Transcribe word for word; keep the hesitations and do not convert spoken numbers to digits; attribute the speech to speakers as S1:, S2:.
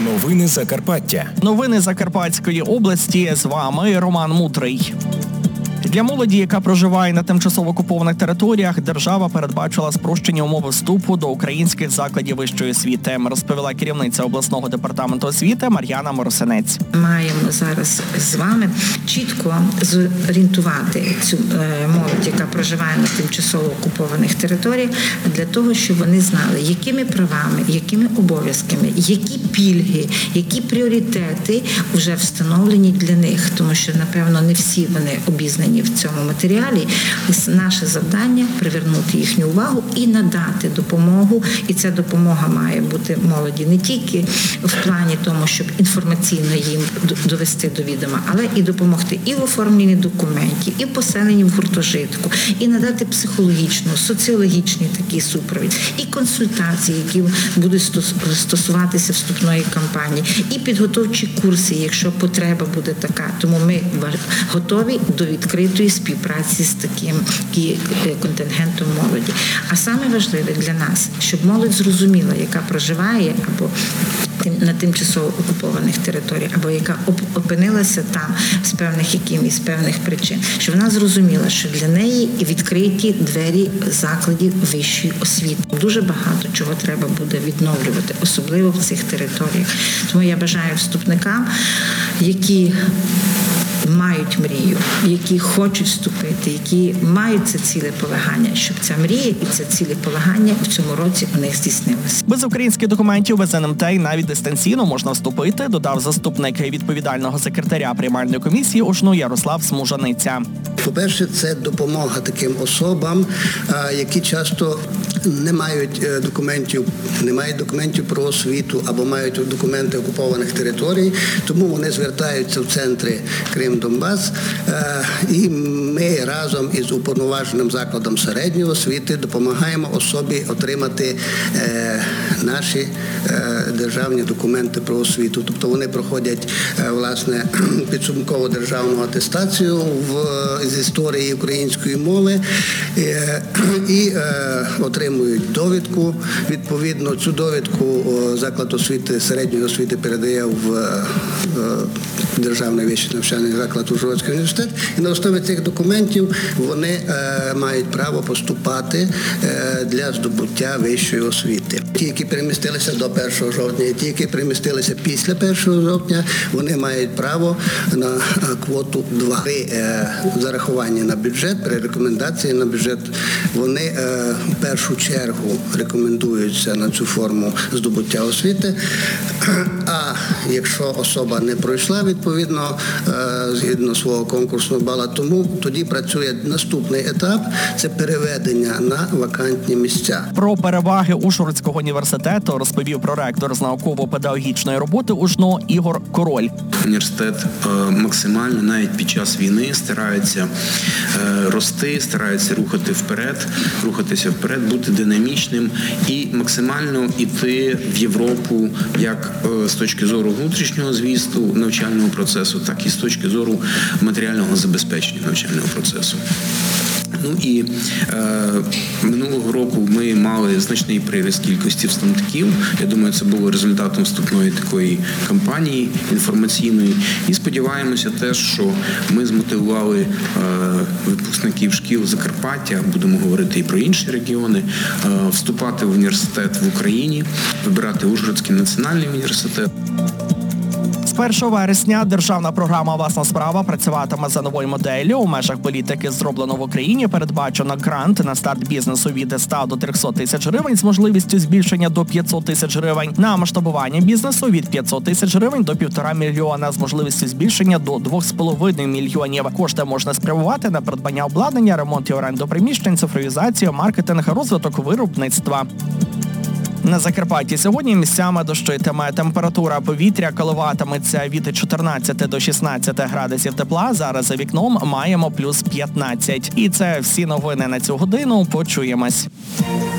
S1: Новини Закарпаття.
S2: Новини Закарпатської області. З вами Роман Мудрий. Для молоді, яка проживає на тимчасово окупованих територіях, держава передбачила спрощені умови вступу до українських закладів вищої освіти, розповіла керівниця обласного департаменту освіти Мар'яна Моросинець.
S3: Маємо зараз з вами чітко зорієнтувати цю молодь, яка проживає на тимчасово окупованих територіях, для того, щоб вони знали, якими правами, якими обов'язками, які пільги, які пріоритети вже встановлені для них, тому що, напевно, не всі вони обізнані в цьому матеріалі. Наше завдання – привернути їхню увагу і надати допомогу. І ця допомога має бути молоді не тільки в плані тому, щоб інформаційно їм довести до відома, але і допомогти і в оформленні документів, і в поселенні в гуртожитку, і надати психологічну, соціологічний такий супровід, і консультації, які будуть стосуватися вступної кампанії, і підготовчі курси, якщо потреба буде така. Тому ми готові до відкритої співпраці з таким контингентом молоді. А саме важливе для нас, щоб молодь зрозуміла, яка проживає або на тимчасово окупованих територіях, або яка опинилася там з певних якимось певних причин, щоб вона зрозуміла, що для неї відкриті двері закладів вищої освіти. Дуже багато чого треба буде відновлювати, особливо в цих територіях. Тому я бажаю вступникам, які мають мрію, які хочуть вступити, які мають це цілеполагання, щоб ця мрія і це цілеполагання в цьому році у них здійснилося.
S2: Без українських документів, без ен ем те навіть дистанційно можна вступити, додав заступник відповідального секретаря приймальної комісії у ЖНУ Ярослав Смужаниця.
S4: По-перше, це допомога таким особам, які часто не мають документів, не мають документів про освіту або мають документи окупованих територій, тому вони звертаються в центри Крим-Донбас, і ми разом із уповноваженим закладом середньої освіти допомагаємо особі отримати наші державні документи про освіту. Тобто вони проходять, власне, підсумкову державну атестацію в, з історії української мови і, і отримують довідку. Відповідно, цю довідку заклад освіти, середньої освіти передає в Державний вищий навчальний заклад Ужгородський університет. І на основі цих документів вони е, мають право поступати е, для здобуття вищої освіти. Ті, які перемістилися до першого жовтня, і ті, які перемістилися після першого жовтня, вони мають право на квоту два. При е, зарахуванні на бюджет, при рекомендації на бюджет, вони е, в першу чергу рекомендуються на цю форму здобуття освіти. А якщо особа не пройшла відповідно згідно свого конкурсного бала, тому тоді працює наступний етап – це переведення на вакантні місця.
S2: Про переваги Ужгородського університету розповів проректор з науково-педагогічної роботи у ЖНУ Ігор Король.
S5: Університет максимально навіть під час війни старається рости, старається рухати вперед, рухатися вперед, бути динамічним і максимально йти в Європу як з точки зору внутрішнього звісту навчального процесу, так і з точки зору матеріального забезпечення навчального процесу. Ну і е, минулого року ми мали значний приріст кількості вступників. Я думаю, це було результатом вступної такої кампанії інформаційної. І сподіваємося теж, що ми змотивували е, випускників шкіл Закарпаття, будемо говорити і про інші регіони, е, вступати в університет в Україні, вибирати Ужгородський національний університет.
S2: З першого вересня державна програма «Власна справа» працюватиме за новою моделлю. У межах політики «Зроблено в Україні» передбачено грант на старт бізнесу від ста до трьохсот тисяч гривень з можливістю збільшення до п'ятсот тисяч гривень, на масштабування бізнесу від п'ятсот тисяч гривень до півтора мільйона з можливістю збільшення до двох з половиною мільйонів. Кошти можна спрямувати на придбання обладнання, ремонт і оренду приміщень, цифровізацію, маркетинг, розвиток виробництва. На Закарпатті сьогодні місцями дощитиме. Температура повітря коливатиметься від чотирнадцяти до шістнадцяти градусів тепла. Зараз за вікном маємо плюс п'ятнадцять. І це всі новини на цю годину. Почуємось.